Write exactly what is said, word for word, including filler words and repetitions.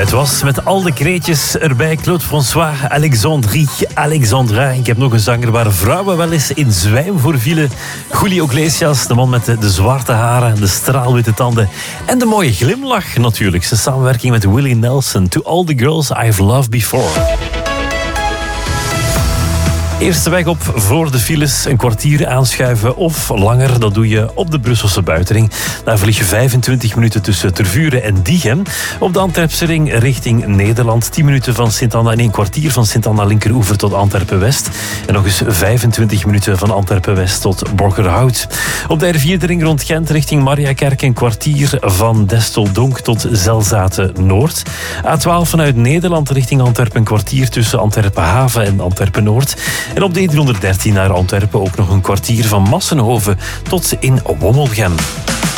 Het was met al de kreetjes erbij. Claude François, Alexandrie, Alexandra. Ik heb nog een zanger waar vrouwen wel eens in zwijm voor vielen. Julio Iglesias, de man met de, de zwarte haren, de straalwitte tanden en de mooie glimlach natuurlijk. Zijn samenwerking met Willie Nelson. To all the girls I've loved before. Eerste weg op voor de files, een kwartier aanschuiven of langer. Dat doe je op de Brusselse buitenring. Daar verlies je vijfentwintig minuten tussen Tervuren en Diegem. Op de Antwerpse ring richting Nederland. tien minuten van Sint-Anna en een kwartier van Sint-Anna linkeroever tot Antwerpen-West. En nog eens vijfentwintig minuten van Antwerpen-West tot Borgerhout. Op de R vier ring rond Gent richting Mariakerk een kwartier van Desteldonk tot Zelzaten-Noord. A twaalf vanuit Nederland richting Antwerpen een kwartier tussen Antwerpen-Haven en Antwerpen-Noord. En op de driehonderddertien naar Antwerpen ook nog een kwartier van Massenhoven tot in Wommelgem.